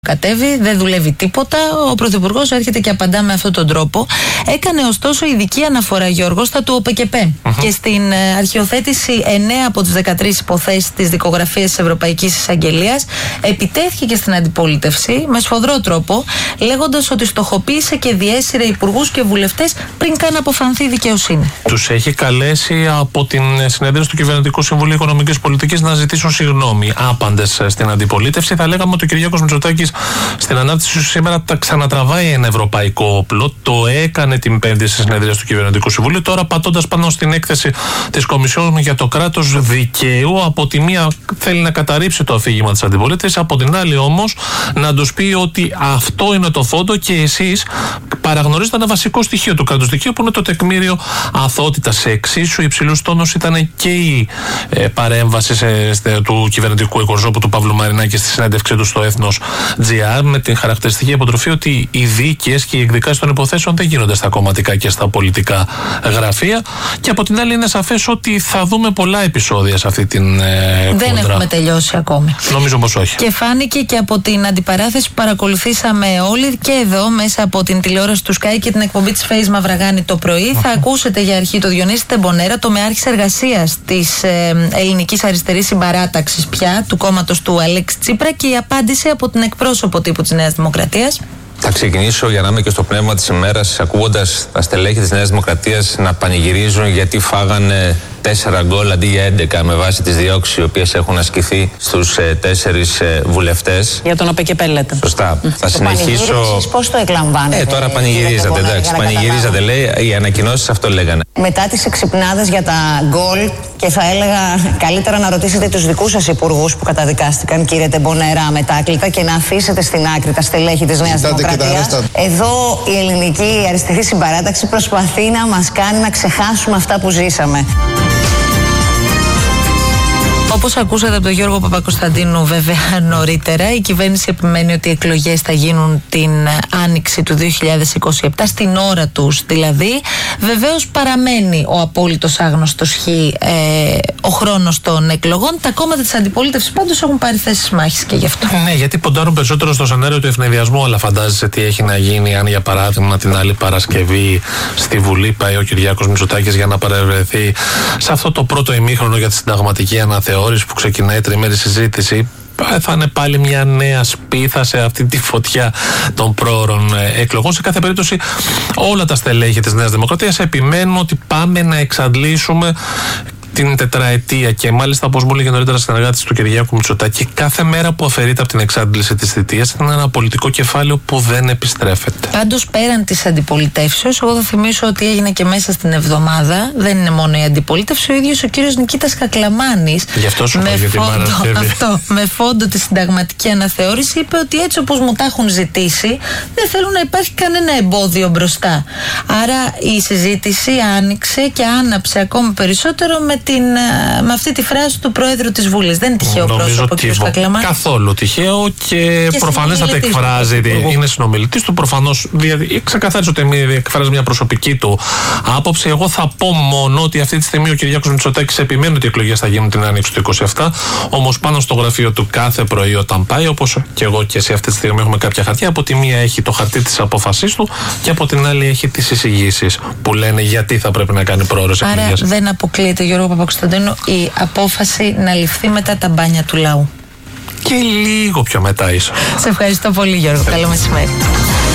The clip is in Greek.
κατέβει, δεν δουλεύει τίποτα. Ο Πρωθυπουργός έρχεται και απαντά με αυτόν τον τρόπο. Έκανε ωστόσο ειδική αναφορά, Γιώργο, στα του ΟΠΕΚΕΠΕ. Και στην αρχιοθέτηση 9 από τις 13 υποθέσεις της δικογραφίας της Ευρωπαϊκής Εισαγγελίας, επιτέθηκε και στην αντιπολίτευση με σφοδρό τρόπο, λέγοντας ότι στοχοποίησε και διέσυρε υπουργούς και βουλευτές πριν καν αποφανθεί η δικαιοσύνη. Τους έχει καλέσει από την συνεδρίαση του Κυβερνητικού Συμβουλίου Οικονομικής Πολιτικής να ζητήσουν συγγνώμη. Άπαντες στην αντιπολίτευση. Θα λέγαμε ότι ο Κυριάκος Μητσοτάκης στην ανάρτηση του σήμερα τα ξανατραβάει ένα ευρωπαϊκό όπλο. Το έκανε την Πέμπτη στη συνεδρίαση του Κυβερνητικού Συμβουλίου. Τώρα, πατώντας πάνω στην έκθεση της Κομισιόν για το κράτος δικαίου, από τη μία θέλει να καταρρύψει το αφήγημα της αντιπολίτευσης, από την άλλη όμως να τους πει ότι αυτό είναι το φόντο και εσείς παραγνωρίζετε ένα βασικό στοιχείο του κράτους δικαίου, που είναι το τεκμήριο αθωότητας. Σε εξίσου υψηλούς τόνους ήταν και η παρέμβαση του κυβερνητικού εκπροσώπου του Παύλου Μαρινάκη στη συνέντευξή του στο Έθνος GR, με την χαρακτηριστική αποτροφή ότι οι δίκες και οι εκδικάσεις των υποθέσεων δεν γίνονται στα κομματικά και στα πολιτικά γραφεία. Και από την άλλη είναι σαφές ότι θα δούμε πολλά επεισόδια σε αυτή την δεν έχουμε τελειώσει ακόμη. Νομίζω πως όχι. Και φάνηκε και από την αντιπαράθεση που παρακολουθήσαμε όλοι και εδώ μέσα από την τηλεόραση του Sky και την εκπομπή της Φέης Μαυραγάνη το πρωί. Θα ακούσετε για αρχή το Διονύση Τεμπονέρα, το μεάρχης εργασίας της Ελληνικής Αριστερής Συμπαράταξης πια, του κόμματος του Αλέξη Τσίπρα, και η απάντηση από την εκπρόσωπο τύπου της Νέας Δημοκρατίας. Θα ξεκινήσω, για να είμαι και στο πνεύμα της ημέρας, ακούγοντας τα στελέχη της Νέας Δημοκρατίας να πανηγυρίζουν γιατί φάγανε 4 γκολ αντί για 11 με βάση τις διώξεις οι οποίες έχουν ασκηθεί στους 4 βουλευτές. Για τον ΟΠΕΚΕΠΕ λέτε. Σωστά. Θα συνεχίσω. Πώς το εκλαμβάνετε? Τώρα πανηγυρίζατε, εντάξει. Πανηγυρίζατε, λέει. Οι ανακοινώσεις αυτό λέγανε. Μετά τις εξυπνάδες για τα γκολ, και θα έλεγα καλύτερα να ρωτήσετε τους δικούς σας υπουργούς που καταδικάστηκαν, κύριε Τεμπονέρα, μετάκλητα, και να αφήσετε στην άκρη τα στελέχη της Νέας Δημοκρατίας. Εδώ η Ελληνική Αριστερή Συμπαράταξη προσπαθεί να μας κάνει να ξεχάσουμε αυτά που ζήσαμε. Όπως ακούσατε από τον Γιώργο Παπακοσταντίνου βέβαια νωρίτερα, η κυβέρνηση επιμένει ότι οι εκλογές θα γίνουν την άνοιξη του 2027, στην ώρα τους δηλαδή. Βεβαίως παραμένει ο απόλυτος άγνωστος ο χρόνος των εκλογών. Τα κόμματα της αντιπολίτευσης πάντως έχουν πάρει θέσεις μάχης και γι' αυτό. Ναι, γιατί ποντάρουν περισσότερο στο σενάριο του ευνηδιασμού, αλλά φαντάζεσαι τι έχει να γίνει αν, για παράδειγμα, την άλλη Παρασκευή στη Βουλή πάει ο Κυριάκος Μητσοτάκης για να παρευρεθεί σε αυτό το πρώτο ημίχρονο για τη συνταγματική αναθεώρηση που ξεκινάει τριμέρη συζήτηση. Θα είναι πάλι μια νέα σπίθα σε αυτή τη φωτιά των πρόωρων εκλογών. Σε κάθε περίπτωση, όλα τα στελέχη της Νέας Δημοκρατίας επιμένουν ότι πάμε να εξαντλήσουμε την τετραετία, και μάλιστα, όπως μου έλεγε νωρίτερα συνεργάτης του Κυριάκου Μητσοτάκη, κάθε μέρα που αφαιρείται από την εξάντληση της θητείας είναι ένα πολιτικό κεφάλαιο που δεν επιστρέφεται. Πάντως, πέραν της αντιπολιτεύσεως, εγώ θα θυμίσω ότι έγινε και μέσα στην εβδομάδα, δεν είναι μόνο η αντιπολίτευση, ο ίδιος ο κύριος Νικήτας Κακλαμάνης, γι' αυτό σου με με φόντο τη συνταγματική αναθεώρηση, είπε ότι έτσι όπως μου τα έχουν ζητήσει, δεν θέλουν να υπάρχει κανένα εμπόδιο μπροστά. Άρα η συζήτηση άνοιξε και άναψε ακόμη περισσότερο με αυτή τη φράση του Πρόεδρου της Βουλής. Δεν είναι τυχαίο πρόσωπο ο κ. Κακλαμάνης. Καθόλου τυχαίο, και προφανέστατα εκφράζει. Είναι συνομιλητής του, προφανώς ξεκαθάρισε ότι εκφράζει μια προσωπική του άποψη. Εγώ θα πω μόνο ότι αυτή τη στιγμή ο Κυριάκος Μητσοτάκης επιμένει ότι οι εκλογές θα γίνουν την άνοιξη του 27. Όμως πάνω στο γραφείο του κάθε πρωί όταν πάει, όπως και εγώ και εσύ αυτή τη στιγμή έχουμε κάποια χαρτιά. Από τη μία έχει το χαρτί της απόφασής του και από την άλλη έχει τις εισηγήσεις που λένε γιατί θα πρέπει να κάνει πρόορες εκλογές. Άρα δεν αποκλείεται, Γιώργο Παπακοσταντίνου, η απόφαση να ληφθεί μετά τα μπάνια του λαού. Και λίγο πιο μετά ίσως. Σε ευχαριστώ πολύ, Γιώργο. Καλό μεσημέρι.